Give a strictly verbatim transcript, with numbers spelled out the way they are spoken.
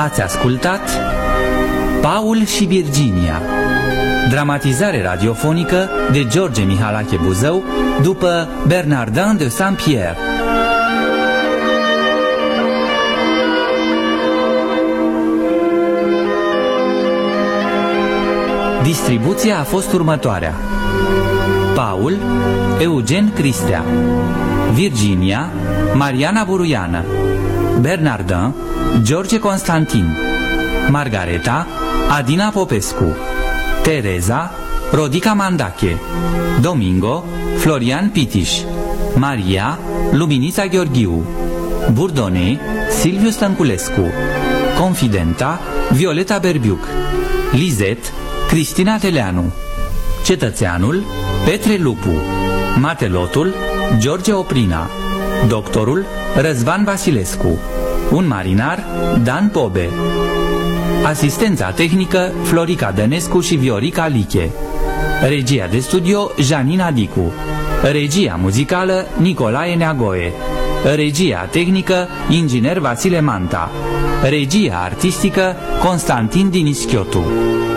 Ați ascultat Paul și Virginia, dramatizare radiofonică de George Mihalache Buzău după Bernardin de Saint-Pierre. Distribuția a fost următoarea: Paul, Eugen Cristea, Virginia, Mariana Buruiană, Bernardin, George Constantin, Margareta, Adina Popescu, Tereza, Rodica Mandache, Domingo, Florian Pitiș, Maria, Luminița Gheorghiu, Burdone, Silviu Stănculescu, Confidenta, Violeta Berbiuc, Lizet, Cristina Teleanu, Cetățeanul, Petre Lupu, Matelotul, George Oprina, Doctorul, Răzvan Vasilescu, un marinar, Dan Pobe. Asistența tehnică, Florica Dănescu și Viorica Liche. Regia de studio, Janina Dicu. Regia muzicală, Nicolae Neagoe. Regia tehnică, inginer Vasile Manta. Regia artistică, Constantin Dinischiotu.